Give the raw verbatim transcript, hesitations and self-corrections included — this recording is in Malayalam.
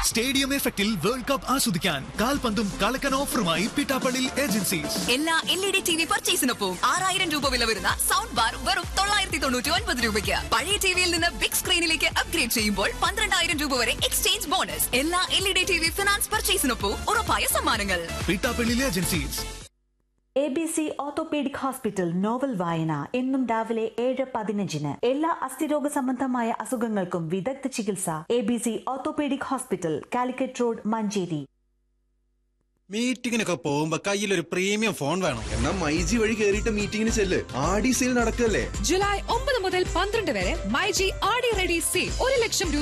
സ്റ്റേഡിയം എഫക്റ്റിൽ വേൾഡ് കപ്പ് ആസ്വദിക്കാൻ കാൽപന്തും കളക്കൻ ഓഫറുമായി പിട്ടാപ്പള്ളി ഏജൻസീസ്. എല്ലാ L E D T V പർച്ചേസിനൊപ്പം ആറായിരം രൂപ വില വരുന്ന സൗണ്ട് ബാർ വെറും തൊള്ളായിരത്തി തൊണ്ണൂറ്റി ഒൻപത് രൂപയ്ക്ക്. പഴയ ടിവിയിൽ നിന്ന് ബിഗ് സ്ക്രീനിലേക്ക് അപ്ഗ്രേഡ് ചെയ്യുമ്പോൾ പന്ത്രണ്ടായിരം രൂപ വരെ എക്സ്ചേഞ്ച് ബോണസ്. എല്ലാ L E D T V finance പർച്ചേസിനൊപ്പം ഉറപ്പായ സമ്മാനങ്ങൾ. Pittappilly agencies. A B C orthopaedic hospital novel വായന എന്നും രാവിലെ ഏഴ് പതിനഞ്ചിന്. എല്ലാ അസ്ഥിരോഗ സംബന്ധമായ അസുഖങ്ങൾക്കും വിദഗ്ധ ചികിത്സ. A B C orthopaedic hospital, Calicut road, Manjeri. മീറ്റിങ്ങിനൊക്കെ പോകുമ്പോ കയ്യിലൊരു പ്രീമിയം ഫോൺ വേണം. എന്നാ മൈജി വഴി കേറിയിട്ട് മീറ്റിംഗിന് ചെല്ല്. ആടി സെയിൽ നടക്കല്ലേ. ജൂലൈ ഒമ്പത് മുതൽ പന്ത്രണ്ട് വരെ മൈജി ആടി റെഡി സെയിൽ. ഒരു ലക്ഷം രൂപ